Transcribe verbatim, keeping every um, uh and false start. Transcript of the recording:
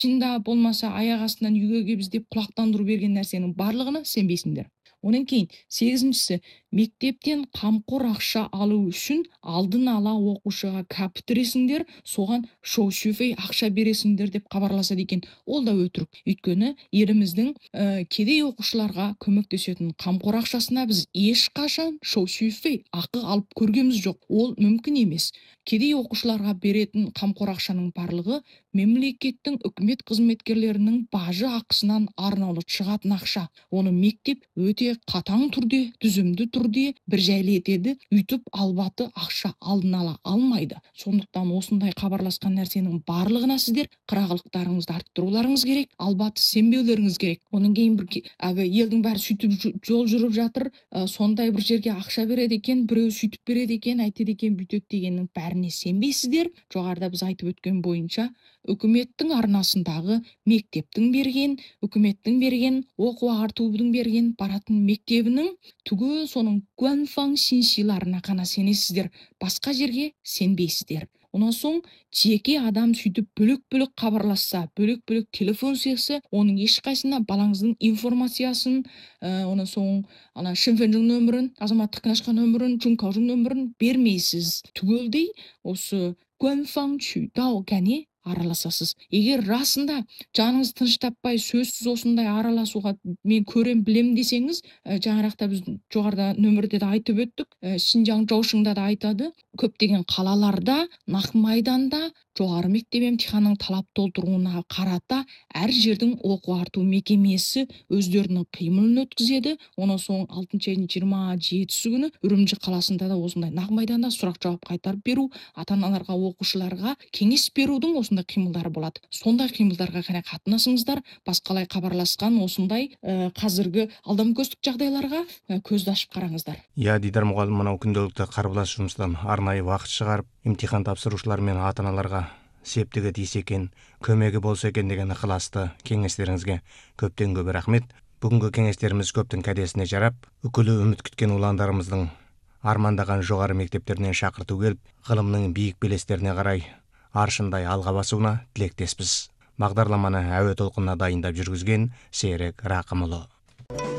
Шында болмаса аяқ астынан үйге келіп іздеп құлақтандыру берген нәрсенің барлығына сенбейсіңдер. Онан кейін сегізіншісі, мектептен қамқор ақша алу үшін алдын ала оқушыға кәптіресіңдер, соған шоу-шуфей ақша бересіңдер деп хабарласады екен. Ол да өтірік. Өйткені еліміздің ә, кедей оқушыларға көмектесетін қамқор ақшасына біз ешқашан шоу-шуфей ақы алып көргеміз жоқ. Ол мүмкін емес. Кедей оқушыларға беретін қамқор ақшаның барлығы мемлекеттің үкімет қызметкерлерінің бажы ақысынан арнаулы шығатын ақша. Оны мектеп өте қатаң түрде, түзімді түрде бір жайлы етеді. Үйтіп албаты ақша алдын ала алмайды. Сондықтан осындай хабарласқан нәрсенің барлығына сіздер қырағылықтарыңызды арттыруларыңыз керек, албаты сенбеулеріңіз керек. Оның кейін бір әлгі елдің бәрі сөйтіп жол жүріп жатыр, ә, сондай бір жерге ақша береді екен, біреу сөйтіп береді екен, әйтеді екен, бүйтеді дегеннің бәріне сенбейсіздер. Жоғарыда біз айтып өткен бойынша үкіметтің арнасындағы мектептің берген, үкіметтің берген, оқу ағартудың берген баратын мектебінің түгел соның гуанфан синсиларына ғана сенесіздер. Басқа жерге сенбейсіздер. Онан соң жеке адам сөйтіп бөлек-бөлек хабарласса, бөлек-бөлек телефон сөйлесе, оның ешқайсына балаңыздың информациясын, ә, онан соң ана шынфенжің нөмірін, азаматтық кінашқа нөмірін, жүнкаужың нөмірін бермейсіз. Түгелдей осы гуанфан чүйдау кәне араласасыз. Егер расында жаныңыз тыныш таппай сөзсіз осындай араласуға мен көрем білем десеңіз, ә, жаңарақта біз жоғарыда нөмірде де айтып өттік, ә, Шинжаң Жоушыңда да айтады, көптеген қалаларда, Нақмайданда жоғары мектеп емтиханның талап толтыруына қарата әр жердің оқу ағарту мекемесі өздерінің қимылын өткізеді. Онан соң алтыншы айдың жиырма жетісі күні Үрімжі қаласында да осындай Нақмайданда сұрақ жауап қайтарып беру, ата-аналарға, оқушыларға кеңес берудің осындай қимылдары болады. Сондай қимылдарға ғана қатынасыңыздар. Басқалай хабарласқан осындай ә, қазіргі алдамкөстік жағдайларға ә, көзді ашып қараңыздар. Я, Дидар мұғалім, мынау күнделікті қарбалас жұмыстан арнайы уақыт шығарып, имтихан тапсырушылар мен ата-аналарға септігі тисе екен, көмегі болса екен деген ықыласты кеңестеріңізге көптен көп рахмет. Бүгінгі кеңестеріміз көптің кәдесіне жарап, үкілі үміт күткен ұландарымыздың армандаған жоғары мектептерінен шақырту келіп, ғылымның биік белестеріне қарай аршындай алға басуына тілектеспіз. Бағдарламаны әуе толқынына дайындап жүргізген Серік Рақымұлы.